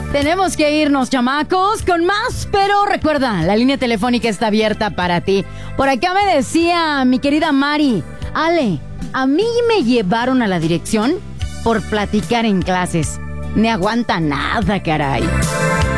Tenemos que irnos, chamacos, con más, pero recuerda, la línea telefónica está abierta para ti. Por acá me decía mi querida Mari, Ale, a mí me llevaron a la dirección por platicar en clases. Me aguanta nada, caray.